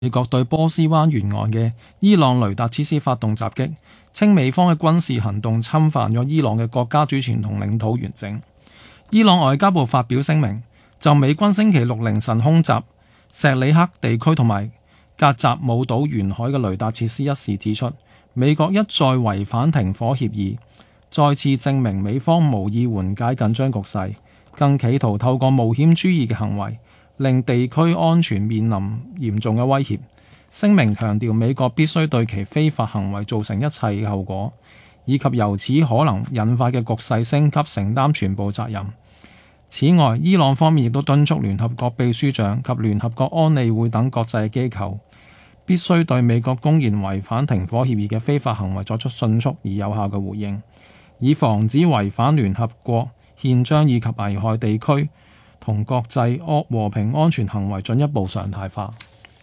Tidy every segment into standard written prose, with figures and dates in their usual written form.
美國對波斯灣沿岸嘅伊朗雷達設施發動襲擊，稱美方嘅軍事行動侵犯咗伊朗嘅國家主權同領土完整。伊朗外交部發表聲明，就美軍星期六凌晨空襲錫里克地區同埋格扎姆島沿海嘅雷達設施一事指出，美國一再違反停火協議，再次證明美方無意緩解緊張局勢，更企圖透過冒險主義嘅行為令地區安全面臨嚴重嘅威脅。聲明強調美國必須對其非法行為造成一切嘅後果，以及由此可能引發嘅局勢升級承擔全部責任。此外，伊朗方面亦都敦促聯合國秘書長及聯合國安理會等國際機構必須對美國公然違反停火協議嘅非法行為作出迅速而有效嘅回應，以防止違反聯合國憲章以及危害地區同國際和平安全行為進一步常態化。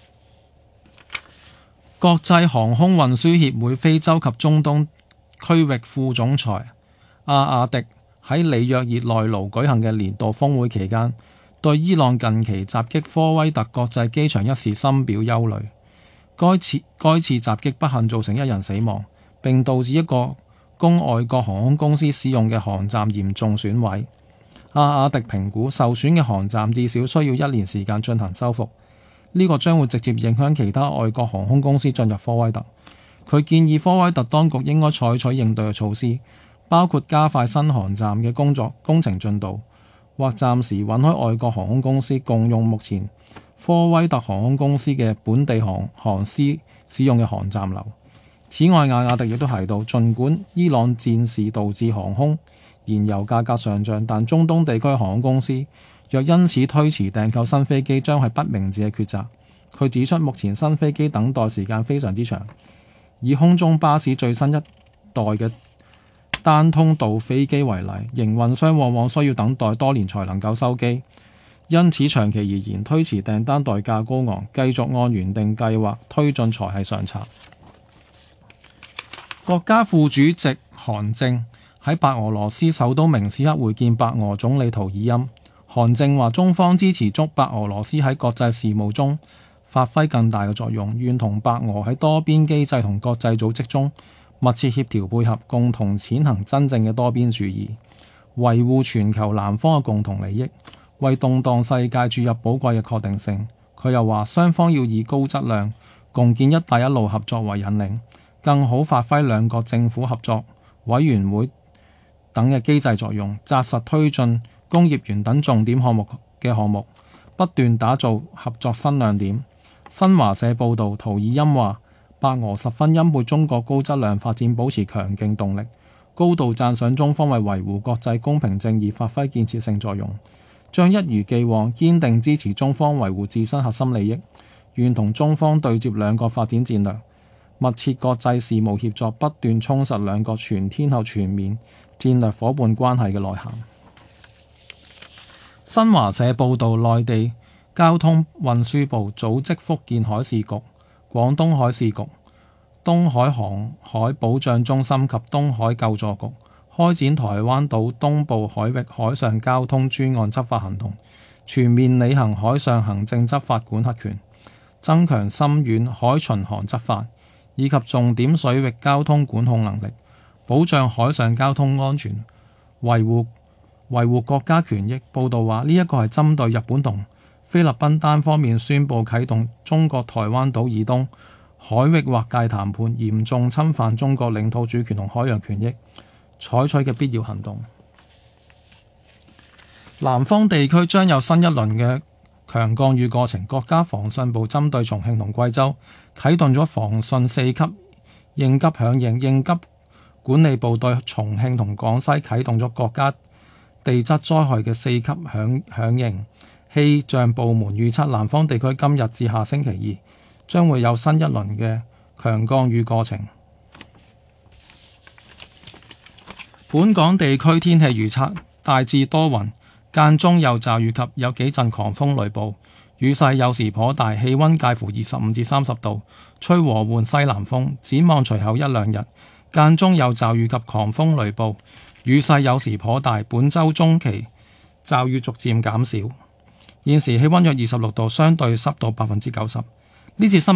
國際航空運輸協會非洲及中東區域副總裁阿亞迪喺里約熱內盧舉行嘅年度峰會期間，對伊朗近期襲擊科威特國際機場一事深表憂慮。該次襲擊不幸造成1人死亡，並導致一個供外國航空公司使用嘅航站嚴重損毀。阿亞迪評估受損嘅航站至少需要1年時間進行修復，呢個將會直接影響其他外國航空公司進入科威特。佢建議科威特當局應該採取應對嘅措施，包括加快新航站嘅工程進度，或暫時允許外國航空公司共用目前科威特航空公司嘅本地航司使用嘅航站樓。此外，阿亞迪亦都提到，儘管伊朗戰事導致航空燃油價格上漲，但中東地區航空公司若因此推遲訂購新飛機，將係不明智嘅抉擇。佢指出，目前新飛機等待時間非常之長，以空中巴士最新一代嘅單通道飛機為例，營運商往往需要等待多年才能夠收機，因此長期而言，推遲訂單代價高昂，繼續按原定計劃推進才係上策。國家副主席韓正喺白俄羅斯首都明斯克會見白俄總理圖爾欽。韓正話，中方支持白俄羅斯喺國際事務中發揮更大嘅作用，願同白俄喺多邊機制同國際組織中密切協調配合，共同踐行真正嘅多邊主義，維護全球南方嘅共同利益，為動盪世界注入寶貴嘅確定性。佢又話，雙方要以高質量共建一帶一路合作為引領，更好發揮兩國政府合作委員會等嘅機制作用，紮實推進工業園等重點項目，不斷打造合作新亮點。新華社報導，圖爾欽話，白俄十分欽佩中國高質量發展保持強勁動力，高度讚賞中方為維護國際公平正義發揮建設性作用，將一如既往堅定支持中方維護自身核心利益，願同中方對接兩國發展戰略，密切國際事務協作，不斷充實兩國全天候全面戰略夥伴關係嘅內涵。新華社報導，內地交通運輸部組織福建海事局、廣東海事局、東海航海保障中心及東海救助局開展台灣島東部海域海上交通專案執法行動，全面履行海上行政執法管轄權，增強深遠海巡航執法，以及重點水域交通管控能力，保障海上交通安全，維護國家權益。報道話，呢一個係針對日本同菲律賓單方面宣布啟動中國台灣島以東海域劃界談判，嚴重侵犯中國領土主權同海洋權益，採取嘅必要行動。南方地區將有新一輪嘅強降雨過程，國家防汛部針對重慶同貴州啟動咗防汛4級應急響應，應急管理部對重慶同廣西啟動咗國家地質災害嘅4級響應。氣象部門預測，南方地區今日至下星期二將會有新一輪嘅強降雨過程。本港地區天氣預測，大致多雲，間中有驟雨及有幾陣狂風雷暴，雨勢有時頗大，氣溫介乎25至30度，吹和緩西南風。展望隨後一兩日，間中有驟雨及狂風雷暴，雨勢有時頗大，本週中期驟雨逐漸減少。現時氣溫約26度，相對濕度90%。呢節新聞